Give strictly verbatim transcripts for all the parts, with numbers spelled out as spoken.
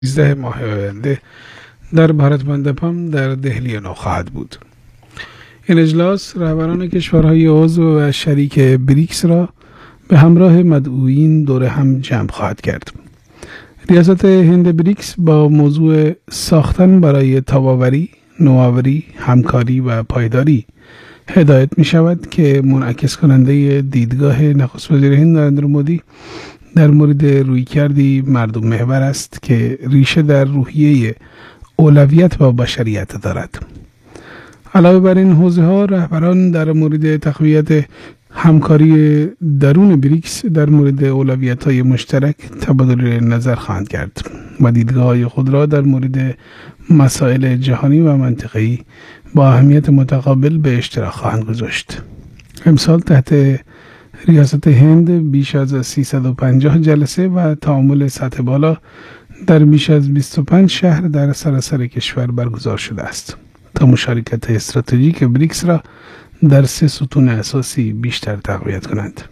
سیزده ماه آینده در بھارت مندپم در دهلی نو خواهد بود. این اجلاس رهبران کشورهای عضو و شریک بریکس را به همراه مدعوین دور هم جمع خواهد کرد. ریاست هند بریکس با موضوع ساختن برای تاباوری، نوآوری، همکاری و پایداری هدایت می شود که منعکس کننده دیدگاه نخست وزیر هند نریندر مودی در مورد رویکردی مردم محور است که ریشه در روحیه اولویت با بشریت دارد. علاوه بر این حوزه ها، رهبران در مورد تقویت همکاری درون بریکس در مورد اولویت های مشترک تبادل نظر خواهند کرد و دیدگاه های خود را در مورد مسائل جهانی و منطقه‌ای با اهمیت متقابل به اشتراک خواهند گذاشت. امسال تحت ریاست هند بیش از سیصد و پنجاه جلسه و تعامل سطح بالا در بیش از بیست و پنج شهر در سراسر کشور برگزار شده است تا مشارکت استراتژیک بریکس را در سه ستون اساسی بیشتر تقویت کنند.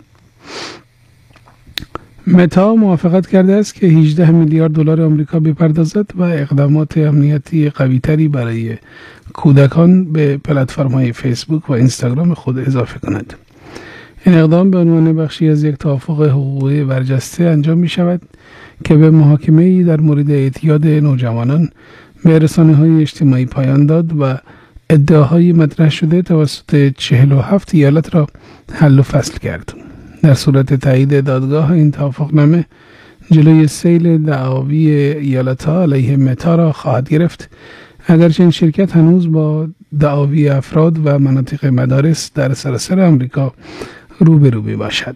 متا موافقت کرده است که هجده میلیارد دلار آمریکا بپردازد و اقدامات امنیتی قوی‌تری برای کودکان به پلتفرم‌های فیسبوک و اینستاگرام خود اضافه کند. این اقدام به عنوان بخشی از یک توافق حقوقی برجسته انجام می شود که به محاکمه‌ای در مورد اعتیاد نوجوانان به رسانه‌های اجتماعی پایان داد و ادعاهای مطرح شده توسط چهل و هفت ایالت را حل و فصل کرد. در صورت تایید دادگاه این توافقنامه جلوی سیل دعاوی ایالت‌ها علیه متا را خواهد گرفت، اگرچه این شرکت هنوز با دعاوی افراد و مناطق مدارس در سراسر آمریکا روبرو می باشد.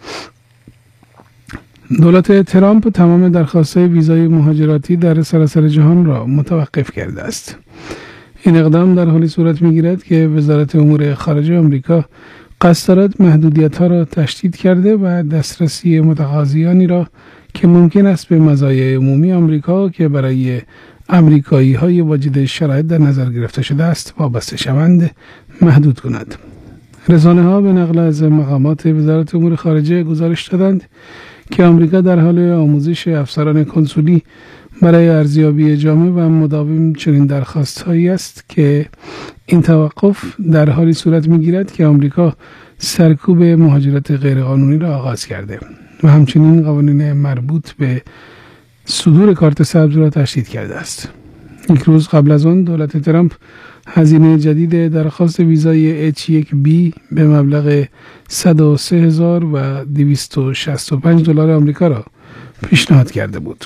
دولت ترامپ تمام درخواست‌های ویزای مهاجرتی در سراسر جهان را متوقف کرده است. این اقدام در حالی صورت می‌گیرد که وزارت امور خارجه آمریکا قصد دارد محدودیت‌ها را تشدید کرده و دسترسی متقاضیانی را که ممکن است به مزایای عمومی آمریکا که برای امریکایی‌های واجد شرایط در نظر گرفته شده است وابسته شوند محدود کند. رسانه‌ها به نقل از مقامات وزارت امور خارجه گزارش دادند که آمریکا در حال آموزش افسران کنسولی برای ارزیابی جامع و مداوم چنین درخواست‌هایی است که این توقف در حالی صورت می‌گیرد که آمریکا سرکوب مهاجرت غیرقانونی را آغاز کرده و همچنین قوانین مربوط به صدور کارت سبز را تشدید کرده است. یک روز قبل از آن دولت ترامپ هزینه جدید درخواست ویزای اچ یک بی به مبلغ صد و سه هزار و دویست و شصت و پنج دلار آمریکا را پیشنهاد کرده بود.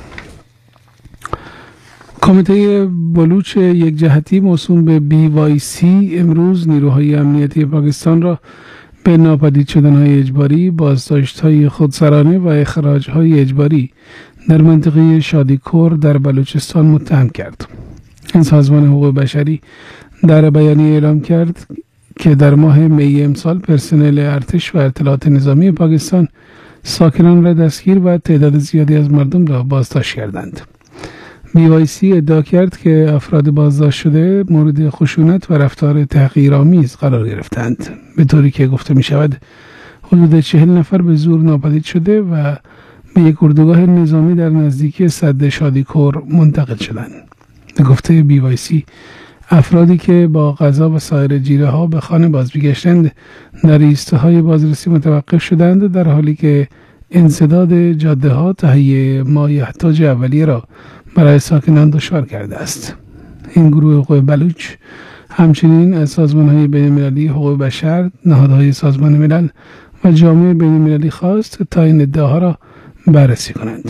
کمیته بلوچ یک جهتی موسوم به بی وای سی امروز نیروهای امنیتی پاکستان را به ناپدید شدن‌های اجباری، بازداشت‌های خودسرانه و اخراج‌های اجباری در منطقه شادیکور در بلوچستان متهم کرد. این سازمان حقوق بشری در بیانیه اعلام کرد که در ماه می امسال پرسنل ارتش و اطلاعات نظامی پاکستان ساکنان را دستگیر و تعداد زیادی از مردم را بازداشت کردند. بی وای سی ادعا کرد که افراد بازداشت شده مورد خشونت و رفتار تحقیرآمیز قرار گرفتند، به طوری که گفته می شود حدود چهل نفر به زور ناپدید شده و به یک اردوگاه نظامی در نزدیکی سد شادیکور منتقل شدند. به گفته بی وای سی، افرادی که با غذا و سایر جیره ها به خانه باز میگشتند در ایستگاه‌های بازرسی متوقف شدند، در حالی که انسداد جاده ها تهیه مایحتاج اولیه را برای ساکنان دشوار کرده است. این گروه حقوق بلوچ همچنین از سازمان‌های بین‌المللی حقوق بشر، نهادهای سازمان ملل و جامعه بین‌المللی خواست تا این ادعاها را بررسی کنند.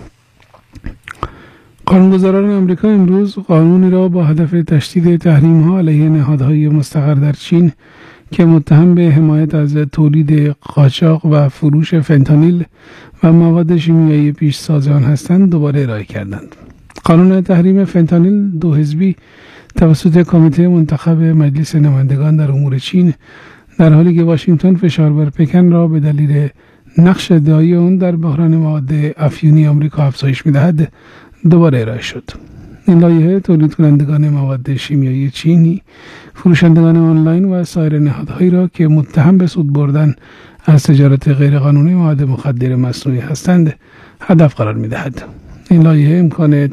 قانونگذاران آمریکا امروز قانونی را با هدف تشدید تحریم‌ها علیه نهادهای مستقر در چین که متهم به حمایت از تولید قاچاق و فروش فنتانیل و مواد شیمیایی پیشساز آن هستند دوباره ارائه کردند. قانون تحریم فنتانیل دو حزبی توسط کمیته منتخب مجلس نمایندگان در امور چین در حالی که واشنگتن فشار بر پکن را به دلیل نقش ادعایی آن در بحران مواد افیونی آمریکا افزایش می‌دهد دوباره ارائه شد. این لایحه تولید کنندگان مواد شیمیایی چینی، فروشندگان آنلاین و سایر نهادهایی را که متهم به سود بردن از تجارت غیرقانونی مواد مخدر مصنوعی هستند هدف قرار می‌دهد. این لایحه امکان